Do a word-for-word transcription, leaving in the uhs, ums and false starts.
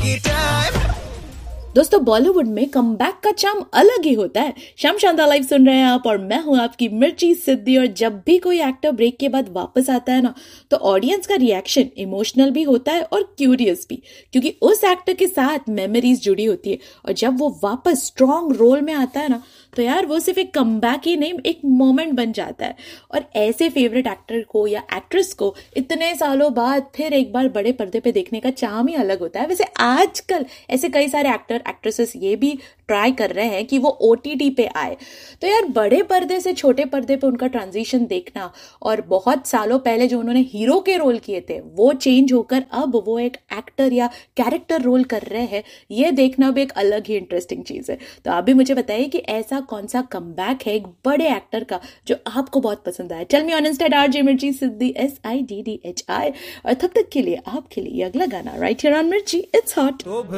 दोस्तों बॉलीवुड में कमबैक का चार्म अलग ही होता है। श्याम शानदार लाइव सुन रहे हैं आप और मैं हूं आपकी मिर्ची सिद्धि। और जब भी कोई एक्टर ब्रेक के बाद वापस आता है ना, तो ऑडियंस का रिएक्शन इमोशनल भी होता है और क्यूरियस भी, क्योंकि उस एक्टर के साथ मेमोरीज जुड़ी होती है। और जब वो वापस स्ट्रॉन्ग रोल में आता है ना, तो यार वो सिर्फ एक कमबैक ही नहीं, एक मोमेंट बन जाता है। और ऐसे फेवरेट एक्टर को या एक्ट्रेस को इतने सालों बाद फिर एक बार बड़े पर्दे पे देखने का चार्म ही अलग होता है। वैसे आजकल ऐसे कई सारे एक्टर एक्ट्रेसेस ये भी ट्राई कर रहे हैं कि वो ओटीटी पे आए। तो यार बड़े पर्दे से छोटे पर्दे पे उनका ट्रांजिशन देखना, और बहुत सालों पहले जो उन्होंने हीरो के रोल किए थे वो चेंज होकर अब वो एक एक्टर या कैरेक्टर रोल कर रहे हैं, ये देखना भी एक अलग ही इंटरेस्टिंग चीज है। तो आप भी मुझे बताइए कि ऐसा कौन सा कमबैक है एक बड़े एक्टर का जो आपको बहुत पसंद आया। Tell me on Insta RJ मिर्ची सिद्धि, S I D D H I. और तब तक के लिए आपके लिए अगला गाना राइट हियर ऑन मिर्ची, इट्स हॉट।